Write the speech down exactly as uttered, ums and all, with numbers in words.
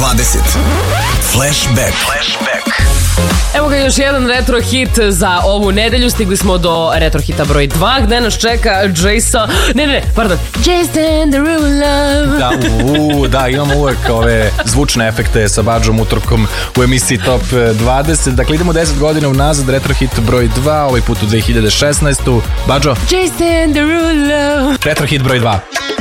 dvadeset. Flashback. Flashback. Evo ga još jedan retro hit za ovu nedelju. Stigli smo do retro hita broj dva, gde nas čeka Jason... Ne, ne, ne, pardon. Jason Derulo. Da, u, da, imamo uvek ove zvučne efekte sa Badžom utorkom u emisiji Top dvadeset. Dakle, idemo deset godina unazad, retro hit broj dva, ovaj put u dve hiljade šesnaestu. Badžo? Jason Derulo. Retro hit broj dva.